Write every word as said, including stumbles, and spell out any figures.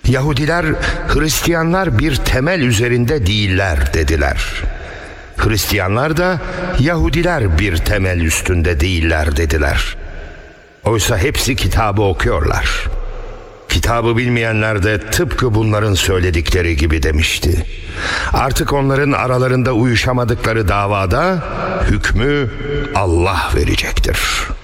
Yahudiler, Hristiyanlar bir temel üzerinde değiller dediler. Hristiyanlar da Yahudiler bir temel üstünde değiller dediler. Oysa hepsi kitabı okuyorlar. Kitabı bilmeyenler de tıpkı bunların söyledikleri gibi demişti. Artık onların aralarında uyuşamadıkları davada hükmü Allah verecektir.